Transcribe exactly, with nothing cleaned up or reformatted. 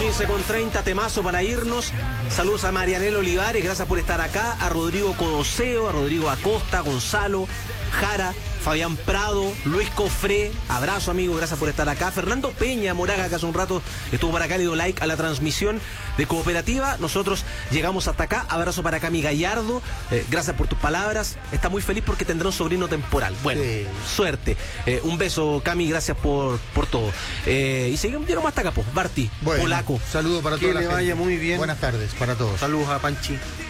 quince con treinta, temazo para irnos. Saludos a Marianela Olivares, gracias por estar acá. A Rodrigo Codoseo, a Rodrigo Acosta, Gonzalo Jara, Fabián Prado, Luis Cofré, abrazo amigo, gracias por estar acá. Fernando Peña Moraga, que hace un rato estuvo para acá, le dio like a la transmisión de Cooperativa. Nosotros llegamos hasta acá, abrazo para Cami Gallardo, eh, gracias por tus palabras. Está muy feliz porque tendrá un sobrino temporal. Bueno, sí. Suerte. Eh, un beso, Cami, gracias por, por todo. Eh, y seguimos, llegamos hasta acá, pues, Barty, bueno, polaco. Saludo para todos. Que le vaya muy bien. Buenas tardes para todos. Saludos a Panchi.